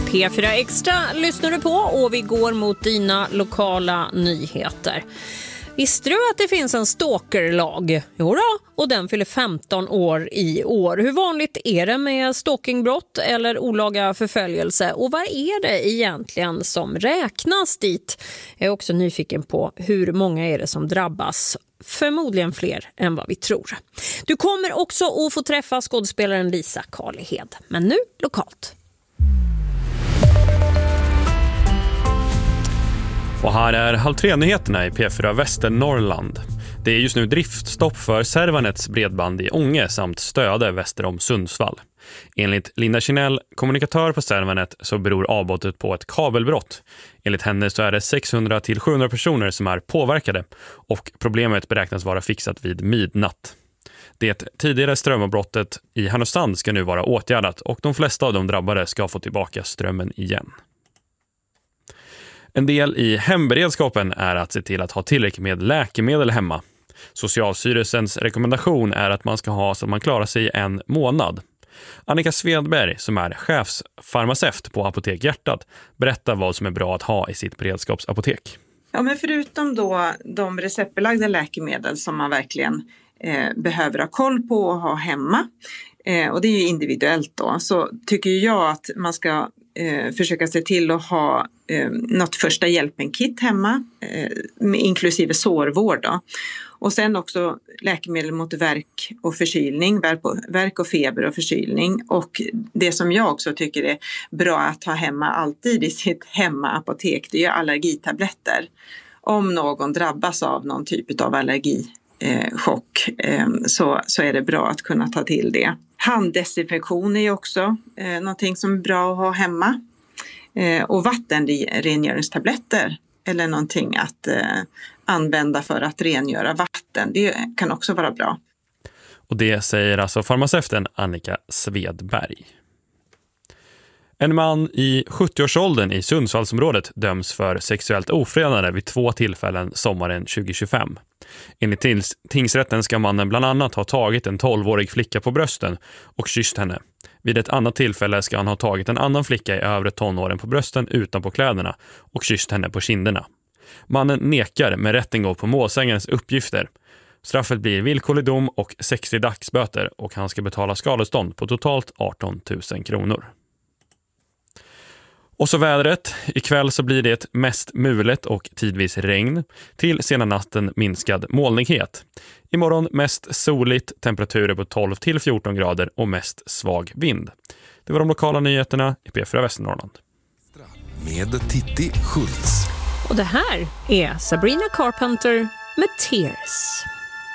P4 Extra lyssnar du på och vi går mot dina lokala nyheter. Visste du att det finns en stalkerlag? Jo då, och den fyller 15 år i år. Hur vanligt är det med stalkingbrott eller olaga förföljelse? Och vad är det egentligen som räknas dit? Jag är också nyfiken på hur många är det som drabbas. Förmodligen fler än vad vi tror. Du kommer också att få träffa skådespelaren Lisa Karlhed. Men nu lokalt. Och här är Halv 3-nyheterna i P4 Västernorrland. Det är just nu driftstopp för Servanets bredband i Ånge samt Stöde väster om Sundsvall. Enligt Linda Kinell, kommunikatör på Servanet, så beror avbrottet på ett kabelbrott. Enligt henne så är det 600-700 personer som är påverkade och problemet beräknas vara fixat vid midnatt. Det tidigare strömavbrottet i Härnösand ska nu vara åtgärdat och de flesta av de drabbade ska få tillbaka strömmen igen. En del i hemberedskapen är att se till att ha tillräckligt med läkemedel hemma. Socialstyrelsens rekommendation är att man ska ha så att man klarar sig en månad. Annika Svedberg, som är chefsfarmaceut på Apotek Hjärtat, berättar vad som är bra att ha i sitt beredskapsapotek. Ja, men förutom då de receptbelagda läkemedel som man verkligen behöver ha koll på och ha hemma, och det är ju individuellt då, så tycker jag att man ska försöka se till att ha något första hjälpen-kit hemma, inklusive sårvård då. Och sen också läkemedel mot värk och förkylning, värk och feber och förkylning. Och det som jag också tycker är bra att ha hemma alltid i sitt hemmaapotek, det är allergitabletter. Om någon drabbas av någon typ av allergichock så är det bra att kunna ta till det. Handdesinfektion är också någonting som är bra att ha hemma. Och vattenrengöringstabletter eller någonting att använda för att rengöra vatten. Det kan också vara bra. Och det säger alltså farmaceuten Annika Svedberg. En man i 70-årsåldern i Sundsvallsområdet döms för sexuellt ofredande vid 2 tillfällen sommaren 2025. Enligt tingsrätten ska mannen bland annat ha tagit en 12-årig flicka på brösten och kysst henne. Vid ett annat tillfälle ska han ha tagit en annan flicka i övre tonåren på brösten utanpå kläderna och kysst henne på kinderna. Mannen nekar med rätten går på målsägarens uppgifter. Straffet blir villkorlig dom och 60 dagsböter och han ska betala skadestånd på totalt 18 000 kronor. Och så vädret. Ikväll så blir det mest mulet och tidvis regn. Till sena natten minskad molnighet. Imorgon mest soligt, temperaturer på 12-14 grader och mest svag vind. Det var de lokala nyheterna i P4 Västernorrland. Med Titti Schultz. Och det här är Sabrina Carpenter med Tears.